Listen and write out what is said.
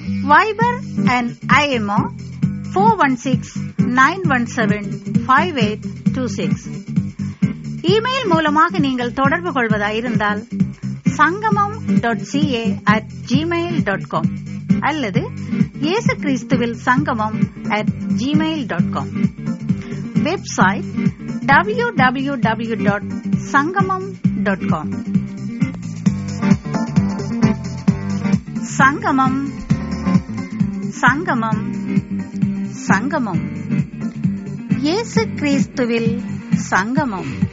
Wiper and IMO 416-917-5826. Email மூலமாக நீங்கள் தொடர்பு கொள்வதாயிருந்தால் sangamam.ca@gmail.com அல்லது இயேசு கிறிஸ்துவில் சங்கமம் @gmail.com. Website www.sangamam.com. சங்கமம் சங்கமம் சங்கமம் இயேசு கிறிஸ்துவில் சங்கமம்.